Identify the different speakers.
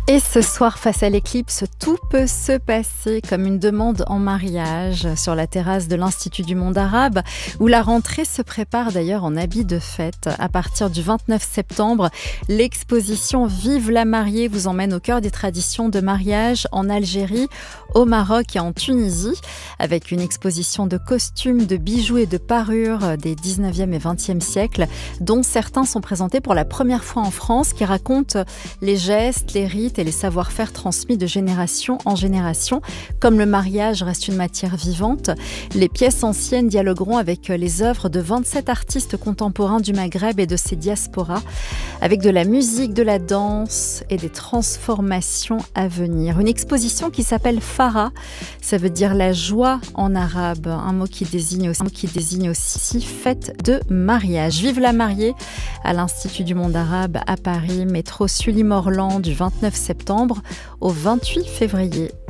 Speaker 1: Et ce soir, face à l'éclipse, tout peut se passer comme une demande en mariage sur la terrasse de l'Institut du monde arabe, où la rentrée se prépare d'ailleurs en habit de fête. À partir du 29 septembre, l'exposition Vive la mariée vous emmène au cœur des traditions de mariage en Algérie, au Maroc et en Tunisie, avec une exposition de costumes, de bijoux et de parures des 19e et 20e siècles, dont certains sont présentés pour la première fois en France, qui racontent les gestes, les rites et les savoir-faire transmis de génération en génération. Comme le mariage reste une matière vivante, les pièces anciennes dialogueront avec les œuvres de 27 artistes contemporains du Maghreb et de ses diasporas, avec de la musique, de la danse et des transformations à venir. Une exposition qui s'appelle Farah, ça veut dire la joie en arabe, un mot qui désigne aussi fête de mariage. Vive la mariée à l'Institut du monde arabe à Paris, métro Sully-Morland du 29 septembre au 28 février.